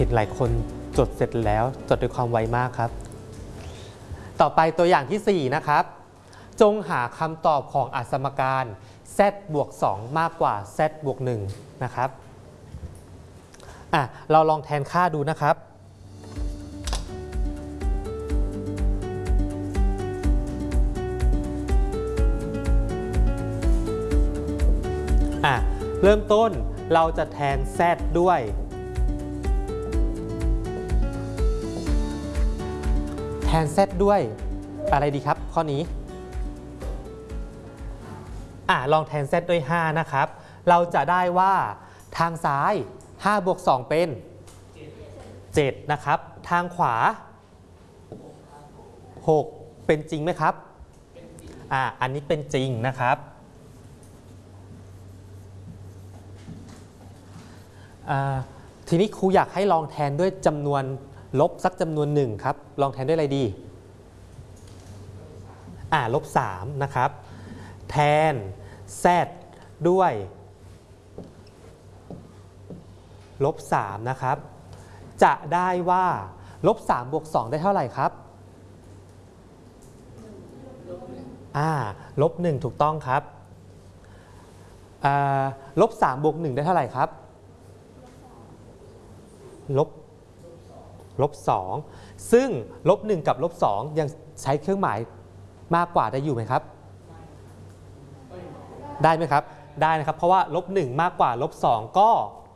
ห็นหลายคนจดเสร็จแล้วจดด้วยความไวมากครับต่อไปตัวอย่างที่4นะครับจงหาคำตอบของอสมการ z บวก2มากกว่า z บวก1นะครับเราลองแทนค่าดูนะครับเริ่มต้นเราจะแทน z ด้วยแทน z ด้วยอะไรดีครับข้อนี้ลองแทน z ด้วย5นะครับเราจะได้ว่าทางซ้าย5บวก2เป็น7นะครับทางขวา6เป็นจริงไหมครับอันนี้เป็นจริงนะครับทีนี้ครูอยากให้ลองแทนด้วยจำนวนลบสักจำนวนหนึ่งครับลองแทนด้วยอะไรดีลบ3นะครับแทน z ด้วยลบ3นะครับจะได้ว่าลบ3บวก2ได้เท่าไหร่ครับลบ1ถูกต้องครับลบ3บวก1ได้เท่าไหร่ครับลบ2ซึ่งลบ1กับลบ2ยังใช้เครื่องหมายมากกว่าได้อยู่ไหมครับได้ไหมครับได้นะครับเพราะว่าลบ1มากกว่าลบ2ก็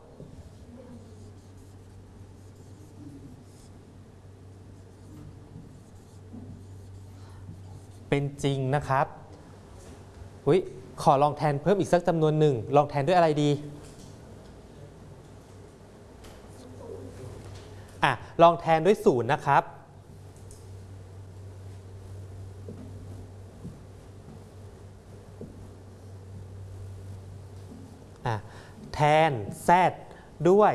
เป็นจริงนะครับขอลองแทนเพิ่มอีกสักจำนวนหนึ่งลองแทนด้วยอะไรดีลองแทนด้วย0นะครับแทน z ด้วย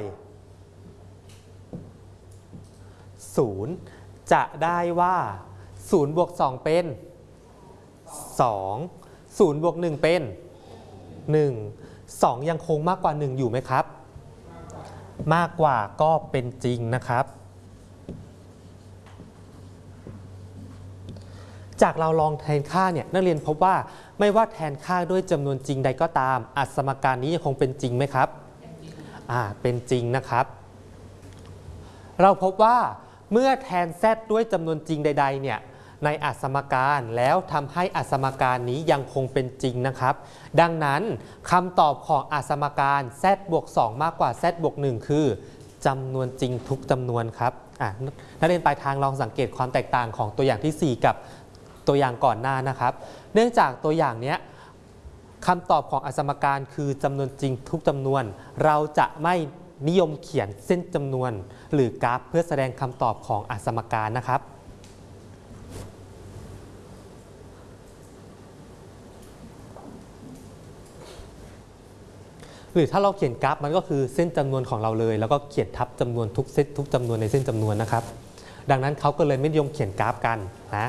0จะได้ว่า0บวก2เป็น2 0บวก1เป็น1 2ยังคงมากกว่า1อยู่ไหมครับมากกว่าก็เป็นจริงนะครับจากเราลองแทนค่าเนี่ยนักเรียนพบว่าไม่ว่าแทนค่าด้วยจำนวนจริงใดก็ตามอสมการนี้ยังคงเป็นจริงไหมครับเป็นจริงนะครับเราพบว่าเมื่อแทน z ด้วยจำนวนจริงใดๆเนี่ยในอสมการแล้วทำให้อสมการนี้ยังคงเป็นจริงนะครับดังนั้นคำตอบของอสมการ z บวก2มากกว่า z บวก1คือจำนวนจริงทุกจำนวนครับนักเรียนปลายทางลองสังเกตความแตกต่างของตัวอย่างที่4กับตัวอย่างก่อนหน้านะครับเนื่องจากตัวอย่างนี้คำตอบของอสมการคือจำนวนจริงทุกจำนวนเราจะไม่นิยมเขียนเส้นจำนวนหรือกราฟเพื่อแสดงคำตอบของอสมการนะครับหรือถ้าเราเขียนกราฟมันก็คือเส้นจำนวนของเราเลยแล้วก็เขียนทับจำนวนทุกเส้นทุกจำนวนในเส้นจำนวนนะครับดังนั้นเขาก็เลยไม่นิยมเขียนกราฟกันนะ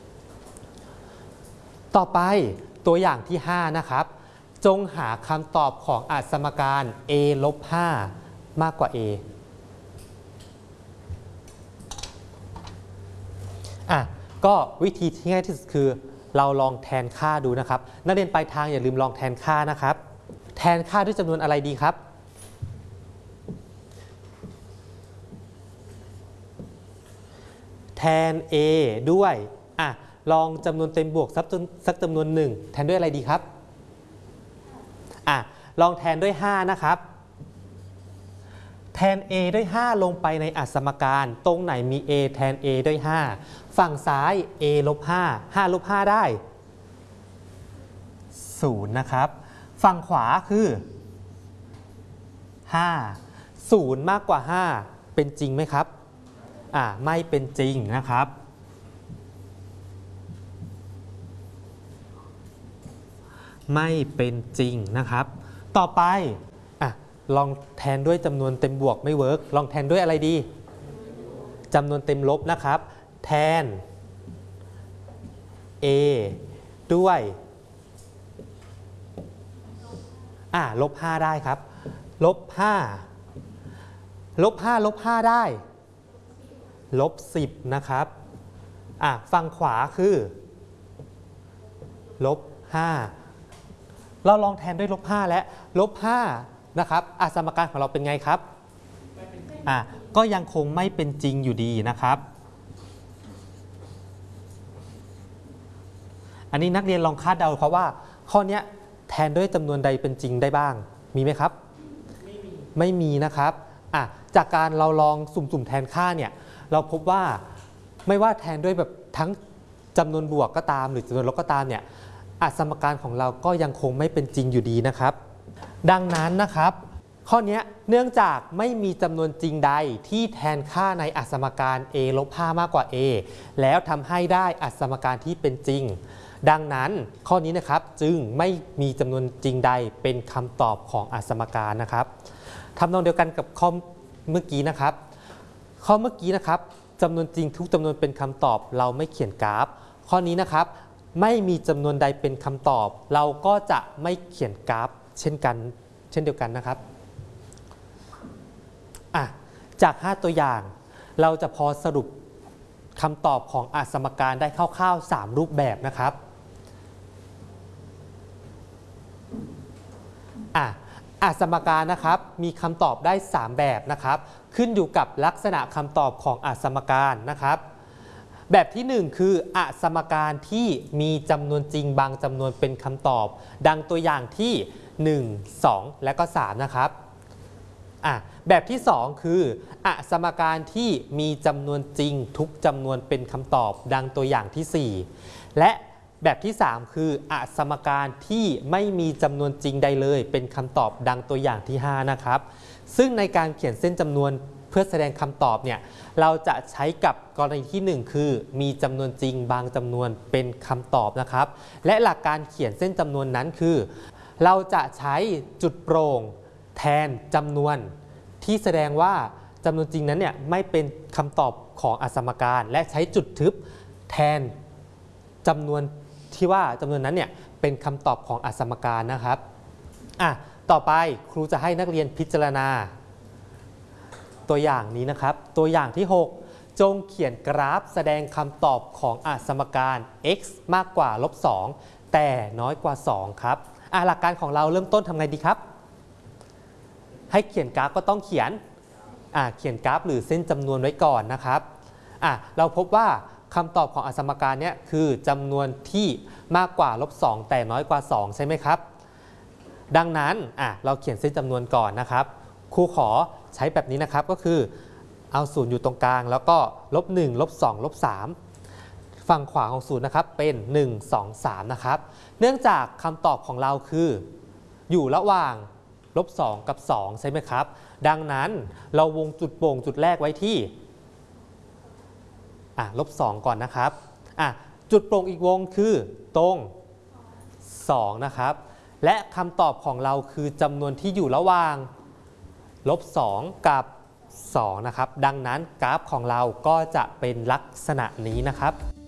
ต่อไปตัวอย่างที่5นะครับจงหาคำตอบของอสมการ a ลบ5มากกว่า a ก็วิธีที่ง่ายที่สุดคือเราลองแทนค่าดูนะครับนักเรียนปลายทางอย่าลืมลองแทนค่านะครับแทนค่าด้วยจำนวนอะไรดีครับแทน a ด้วยลองจำนวนเต็มบวกสักจำนวนหนึ่งแทนด้วยอะไรดีครับลองแทนด้วย5นะครับแทน a ด้วย 5ลงไปในอสมการตรงไหนมี a แทน a ด้วย5ฝั่งซ้าย a ลบ5 5ลบ5ได้0นะครับฝั่งขวาคือ5 0มากกว่า5เป็นจริงไหมครับไม่เป็นจริงนะครับไม่เป็นจริงนะครับต่อไปลองแทนด้วยจำนวนเต็มบวกไม่เวิร์กลองแทนด้วยอะไรดีจำนวนเต็มลบนะครับแทน a ด้วยลบ5ได้ครับลบ5 ลบ5ลบ5ได้ลบ10นะครับฝั่งขวาคือลบ5เราลองแทนด้วยลบ5และลบ5นะครับสมการของเราเป็นไงครับก็ยังคงไม่เป็นจริงอยู่ดีนะครับอันนี้นักเรียนลองคาดเดาเขาว่าข้อนี้แทนด้วยจำนวนใดเป็นจริงได้บ้างมีไหมครับไม่มีนะครับจากการเราลองสุ่มๆแทนค่าเนี่ยเราพบว่าไม่ว่าแทนด้วยแบบทั้งจำนวนบวกก็ตามหรือจำนวนลบก็ตามเนี่ยสมการของเราก็ยังคงไม่เป็นจริงอยู่ดีนะครับดังนั้นนะครับข้อนี้เนื่องจากไม่มีจำนวนจริงใดที่แทนค่าในสมการ a ลบ5มากกว่า a แล้วทำให้ได้สมการที่เป็นจริงดังนั้นข้อนี้นะครับจึงไม่มีจำนวนจริงใดเป็นคำตอบของสมการนะครับทำนองเดียวกันกับข้อเมื่อกี้นะครับข้อเมื่อกี้นะครับจำนวนจริงทุกจำนวนเป็นคำตอบเราไม่เขียนกราฟข้อนี้นะครับไม่มีจำนวนใดเป็นคำตอบเราก็จะไม่เขียนกราฟเช่นเดียวกันนะครับจาก 5 ตัวอย่างเราจะพอสรุปคำตอบของสมการได้คร่าวๆ3รูปแบบนะครับสมการนะครับมีคำตอบได้3แบบนะครับขึ้นอยู่กับลักษณะคำตอบของสมการนะครับแบบที่1คือสมการที่มีจำนวนจริงบางจำนวนเป็นคำตอบดังตัวอย่างที่1 2และก็3นะครับแบบที่2คือสมการที่มีจำนวนจริงทุกจำนวนเป็นคำตอบดังตัวอย่างที่4และแบบที่3คือสมการที่ไม่มีจำนวนจริงใดเลยเป็นคำตอบดังตัวอย่างที่5นะครับซึ่งในการเขียนเส้นจำนวนเพื่อแสดงคำตอบเนี่ยเราจะใช้กับกรณีที่1คือมีจำนวนจริงบางจำนวนเป็นคำตอบนะครับและหลักการเขียนเส้นจำนวนนั้นคือเราจะใช้จุดโปร่งแทนจำนวนที่แสดงว่าจำนวนจริงนั้นเนี่ยไม่เป็นคำตอบของสมการและใช้จุดทึบแทนจำนวนที่ว่าจำนวนนั้นเนี่ยเป็นคำตอบของสมการนะครับต่อไปครูจะให้นักเรียนพิจารณาตัวอย่างนี้นะครับตัวอย่างที่6จงเขียนกราฟแสดงคำตอบของสมการ x มากกว่าลบ2แต่น้อยกว่า2ครับหลักการของเราเริ่มต้นทำไงดีครับให้เขียนกราฟก็ต้องเขียนกราฟหรือเส้นจำนวนไว้ก่อนนะครับเราพบว่าคำตอบของสมการนี้คือจำนวนที่มากกว่าลบ2แต่น้อยกว่า2ใช่ไหมครับดังนั้นเราเขียนเส้นจำนวนก่อนนะครับครูขอใช้แบบนี้นะครับก็คือเอา0อยู่ตรงกลางแล้วก็ลบ1ลบ2ลบ3ฝั่งขวาของ0นะครับเป็น1 2 3นะครับเนื่องจากคำตอบของเราคืออยู่ระหว่างลบ2กับ2ใช่ไหมครับดังนั้นเราวงจุดโป่งจุดแรกไว้ที่ลบ2ก่อนนะครับจุดโป่งอีกวงคือตรง2นะครับและคำตอบของเราคือจำนวนที่อยู่ระหว่างลบ2กับ2นะครับดังนั้นกราฟของเราก็จะเป็นลักษณะนี้นะครับ